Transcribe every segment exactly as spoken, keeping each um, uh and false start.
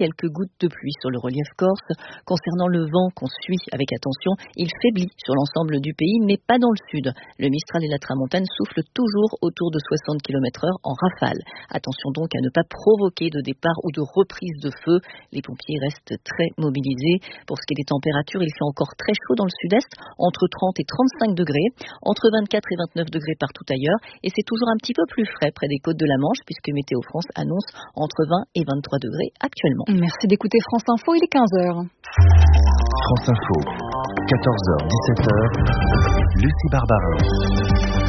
quelques gouttes de pluie sur le relief corse. Concernant le vent qu'on suit avec attention, il faiblit sur l'ensemble du pays, mais pas dans le sud. Le Mistral et la Tramontane soufflent toujours autour de soixante kilomètres heure en rafale. Attention donc à ne pas provoquer de départ ou de reprise de feu. Les pompiers restent très mobilisés. Pour ce qui est des températures, il fait encore très chaud dans le sud-est, entre trente et trente-cinq degrés, entre vingt-quatre et vingt-neuf degrés partout ailleurs, et c'est toujours un petit peu plus frais près des côtes de la Manche, puisque Météo France annonce entre vingt et vingt-trois degrés actuellement. Merci d'écouter France Info, il est quinze heures. France Info, quatorze heures dix-sept heures, Lucie Barbarin.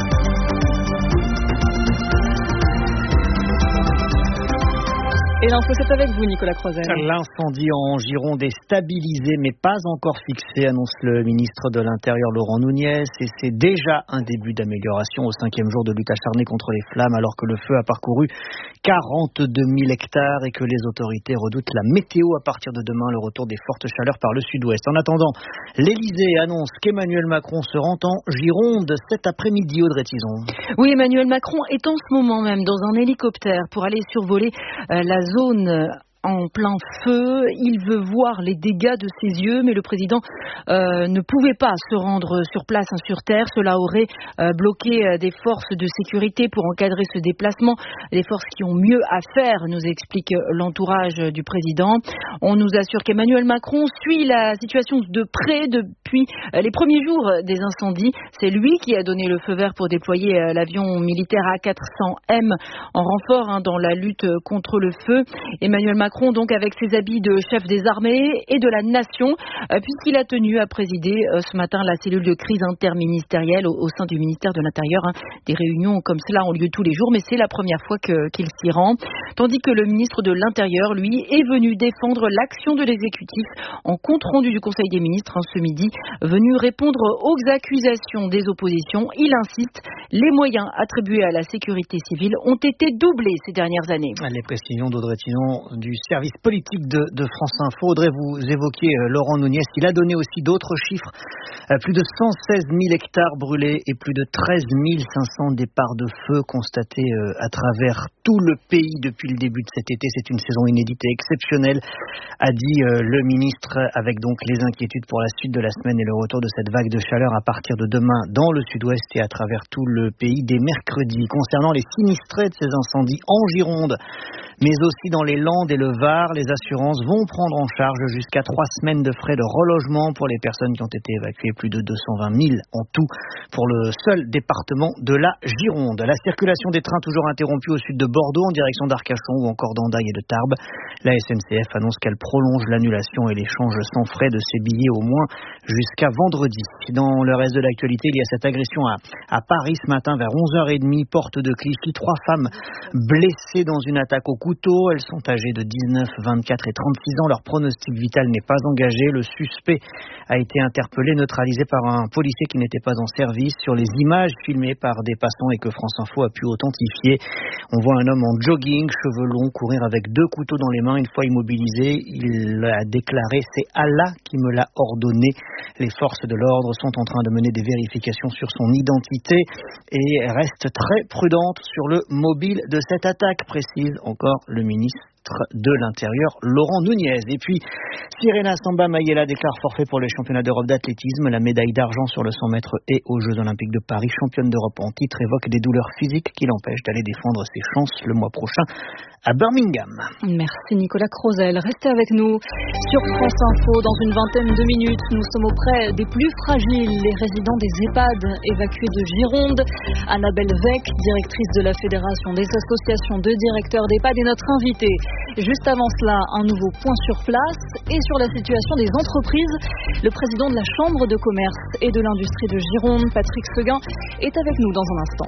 Et l'info, c'est avec vous, Nicolas Crozel. L'incendie en Gironde est stabilisé, mais pas encore fixé, annonce le ministre de l'Intérieur Laurent Nunez. Et c'est déjà un début d'amélioration au cinquième jour de lutte acharnée contre les flammes, alors que le feu a parcouru quarante-deux mille hectares et que les autorités redoutent la météo à partir de demain, le retour des fortes chaleurs par le sud-ouest. En attendant, l'Élysée annonce qu'Emmanuel Macron se rend en Gironde cet après-midi, Audrey Tison. Oui, Emmanuel Macron est en ce moment même dans un hélicoptère pour aller survoler euh, la zone en plein feu. Il veut voir les dégâts de ses yeux, mais le président euh, ne pouvait pas se rendre sur place, hein, sur terre. Cela aurait euh, bloqué euh, des forces de sécurité pour encadrer ce déplacement. Des forces qui ont mieux à faire, nous explique l'entourage du président. On nous assure qu'Emmanuel Macron suit la situation de près depuis euh, les premiers jours des incendies. C'est lui qui a donné le feu vert pour déployer euh, l'avion militaire A quatre cents M en renfort hein, dans la lutte contre le feu. Emmanuel Macron donc avec ses habits de chef des armées et de la nation, euh, puisqu'il a tenu à présider euh, ce matin la cellule de crise interministérielle au, au sein du ministère de l'Intérieur. Hein. Des réunions comme cela ont lieu tous les jours, mais c'est la première fois que, qu'il s'y rend. Tandis que le ministre de l'Intérieur, lui, est venu défendre l'action de l'exécutif en compte rendu du Conseil des ministres hein, ce midi, venu répondre aux accusations des oppositions. Il insiste, les moyens attribués à la sécurité civile ont été doublés ces dernières années. Les précisions d'Audrey Tison du service politique de, de France Info. Audrey, vous évoquiez euh, Laurent Nunez. Il a donné aussi d'autres chiffres. Euh, plus de cent seize mille hectares brûlés et plus de treize mille cinq cents départs de feu constatés euh, à travers tout le pays depuis le début de cet été. C'est une saison inédite et exceptionnelle, a dit euh, le ministre, avec donc les inquiétudes pour la suite de la semaine et le retour de cette vague de chaleur à partir de demain dans le sud-ouest et à travers tout le pays dès mercredi. Concernant les sinistrés de ces incendies en Gironde, mais aussi dans les Landes et le Var, les assurances vont prendre en charge jusqu'à trois semaines de frais de relogement pour les personnes qui ont été évacuées, plus de deux cent vingt mille en tout pour le seul département de la Gironde. La circulation des trains toujours interrompue au sud de Bordeaux en direction d'Arcachon ou encore d'Andaille et de Tarbes. La S N C F annonce qu'elle prolonge l'annulation et l'échange sans frais de ces billets au moins jusqu'à vendredi. Dans le reste de l'actualité, il y a cette agression à, à Paris ce matin vers onze heures trente, porte de Clichy. Trois femmes blessées dans une attaque au couteau. Elles sont âgées de dix-neuf, vingt-quatre et trente-six ans. Leur pronostic vital n'est pas engagé. Le suspect a été interpellé, neutralisé par un policier qui n'était pas en service. Sur les images filmées par des passants et que France Info a pu authentifier, on voit un homme en jogging, cheveux longs, courir avec deux couteaux dans les mains. Une fois immobilisé, il a déclaré « C'est Allah qui me l'a ordonné ». Les forces de l'ordre sont en train de mener des vérifications sur son identité et restent très prudentes sur le mobile de cette attaque, précise encore le ministre de l'Intérieur, Laurent Nunez. Et puis, Sirena Samba Mayela déclare forfait pour les championnats d'Europe d'athlétisme. La médaille d'argent sur le cent mètres et aux Jeux Olympiques de Paris, championne d'Europe en titre, évoque des douleurs physiques qui l'empêchent d'aller défendre ses chances le mois prochain à Birmingham. Merci Nicolas Crozel. Restez avec nous sur France Info. Dans une vingtaine de minutes, nous sommes auprès des plus fragiles, les résidents des EHPAD évacués de Gironde. Annabelle Vec, directrice de la Fédération des associations de directeurs d'EHPAD, est notre invitée. Juste avant cela, un nouveau point sur place et sur la situation des entreprises. Le président de la Chambre de commerce et de l'industrie de Gironde, Patrick Seguin, est avec nous dans un instant.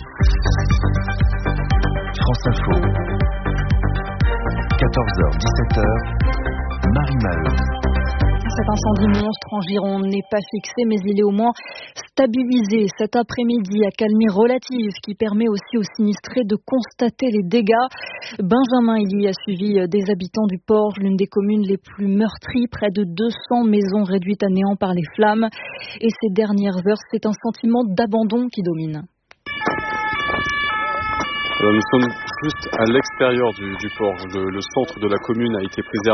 France Info, quatorze heures dix-sept heures, Marie Maheu. Cet incendie monstre en Gironde n'est pas fixé, mais il est au moins stabilisé cet après-midi à calmie relative qui permet aussi aux sinistrés de constater les dégâts. Benjamin Illy a suivi des habitants du Porge, l'une des communes les plus meurtries, près de deux cents maisons réduites à néant par les flammes. Et ces dernières heures, c'est un sentiment d'abandon qui domine. Alors nous sommes juste à l'extérieur du, du Porge. Le, le centre de la commune a été préservé.